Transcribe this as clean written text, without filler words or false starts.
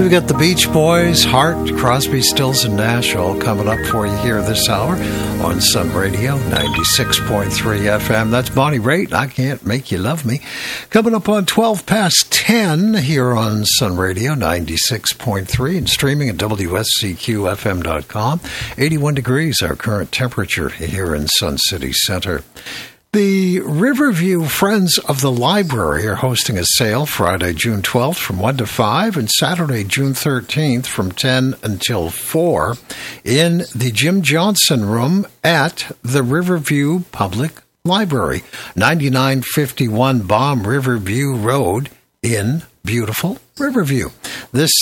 We've got the Beach Boys, Hart, Crosby, Stills, and Nash all coming up for you here this hour on Sun Radio 96.3 FM. That's Bonnie Raitt, I Can't Make You Love Me. Coming up on 12 past 10 here on Sun Radio 96.3 and streaming at WSCQFM.com. 81 degrees, our current temperature here in Sun City Center. The Riverview Friends of the Library are hosting a sale Friday, June 12th from 1 to 5 and Saturday, June 13th from 10 until 4 in the Jim Johnson Room at the Riverview Public Library, 9951 Baum Riverview Road in beautiful Riverview. This